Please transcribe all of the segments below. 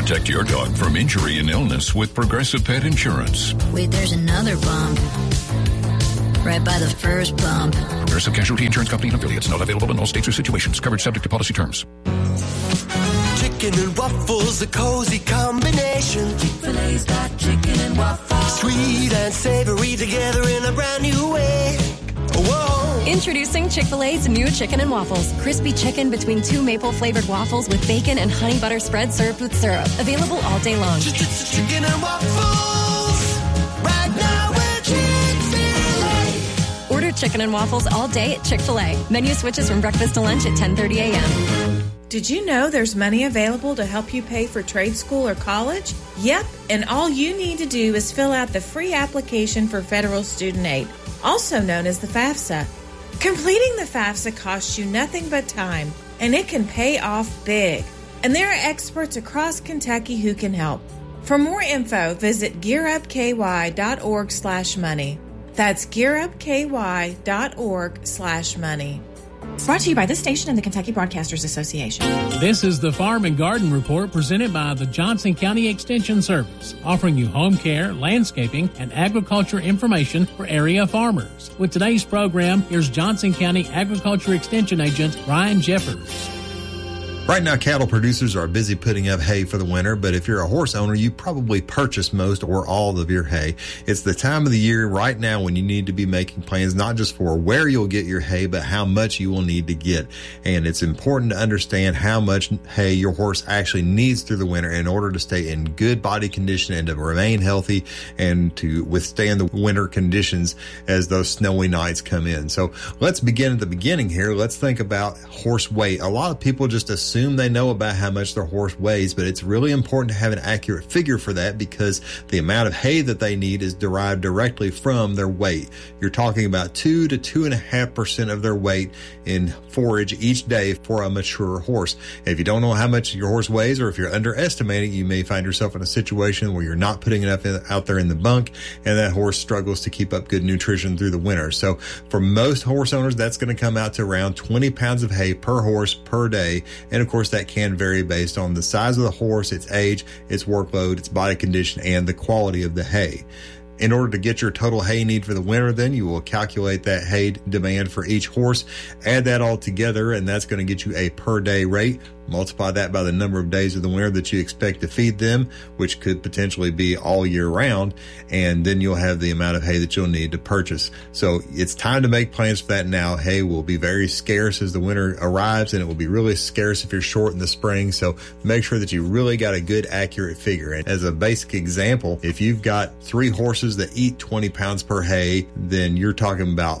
Protect your dog from injury and illness with Progressive Pet Insurance. Wait, there's another bump. Right by the first bump. Progressive Casualty Insurance Company and affiliates. Not available in all states or situations. Coverage subject to policy terms. Chicken and waffles, a cozy combination. Chick-fil-A's got chicken and waffles. Sweet and savory together in a brand new way. Whoa. Introducing Chick-fil-A's new chicken and waffles. Crispy chicken between 2 maple-flavored waffles with bacon and honey butter spread served with syrup. Available all day long. Chicken and waffles. Right now we're Chick-fil-A. Order chicken and waffles all day at Chick-fil-A. Menu switches from breakfast to lunch at 10:30 a.m. Did you know there's money available to help you pay for trade school or college? Yep, and all you need to do is fill out the free application for federal student aid, also known as the FAFSA. Completing the FAFSA costs you nothing but time, and it can pay off big. And there are experts across Kentucky who can help. For more info, visit gearupky.org/money. That's gearupky.org/money. Brought to you by this station and the Kentucky Broadcasters Association. This is the Farm and Garden Report presented by the Johnson County Extension Service, offering you home care, landscaping, and agriculture information for area farmers. With today's program, here's Johnson County Agriculture Extension Agent Ryan Jeffers. Right now, cattle producers are busy putting up hay for the winter, but if you're a horse owner, you probably purchase most or all of your hay. It's the time of the year right now when you need to be making plans, not just for where you'll get your hay, but how much you will need to get. And it's important to understand how much hay your horse actually needs through the winter in order to stay in good body condition and to remain healthy and to withstand the winter conditions as those snowy nights come in. So let's begin at the beginning here. Let's think about horse weight. A lot of people just assume they know about how much their horse weighs, but it's really important to have an accurate figure for that because the amount of hay that they need is derived directly from their weight. You're talking about 2 to 2.5% of their weight in forage each day for a mature horse. If you don't know how much your horse weighs, or if you're underestimating, you may find yourself in a situation where you're not putting enough out there in the bunk and that horse struggles to keep up good nutrition through the winter. So for most horse owners, that's going to come out to around 20 pounds of hay per horse per day. And of course, that can vary based on the size of the horse, its age, its workload, its body condition, and the quality of the hay. In order to get your total hay need for the winter, then you will calculate that hay demand for each horse, add that all together, and that's going to get you a per day rate. Multiply that by the number of days of the winter that you expect to feed them, which could potentially be all year round, and then you'll have the amount of hay that you'll need to purchase. So it's time to make plans for that now. Hay will be very scarce as the winter arrives, and it will be really scarce if you're short in the spring. So make sure that you really got a good, accurate figure. And as a basic example, if you've got 3 horses that eat 20 pounds per hay, then you're talking about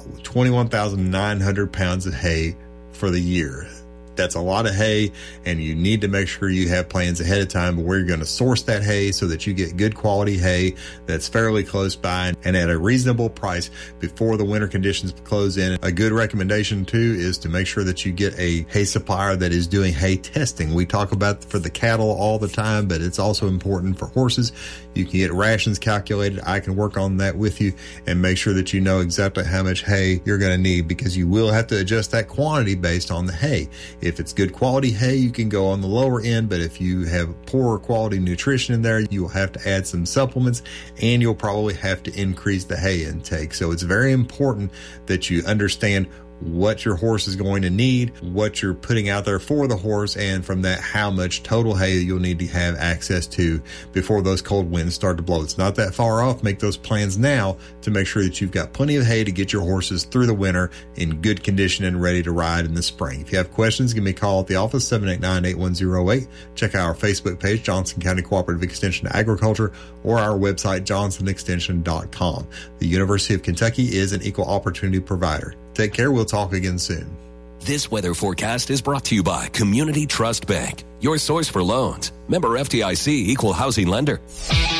21,900 pounds of hay for the year. That's a lot of hay, and you need to make sure you have plans ahead of time where you're going to source that hay so that you get good quality hay that's fairly close by and at a reasonable price before the winter conditions close in. A good recommendation too is to make sure that you get a hay supplier that is doing hay testing. We talk about for the cattle all the time, but it's also important for horses. You can get rations calculated. I can work on that with you and make sure that you know exactly how much hay you're going to need, because you will have to adjust that quantity based on the hay. If it's good quality hay, you can go on the lower end, but if you have poorer quality nutrition in there, you will have to add some supplements, and you'll probably have to increase the hay intake. So it's very important that you understand what your horse is going to need, what you're putting out there for the horse, and from that, how much total hay you'll need to have access to before those cold winds start to blow. It's not that far off. Make those plans now to make sure that you've got plenty of hay to get your horses through the winter in good condition and ready to ride in the spring. If you have questions, give me a call at the office, 789-8108. Check out our Facebook page, Johnson County Cooperative Extension Agriculture, or our website, johnsonextension.com. The University of Kentucky is an equal opportunity provider. Take care. We'll talk again soon. This weather forecast is brought to you by Community Trust Bank, your source for loans. Member FDIC, equal housing lender.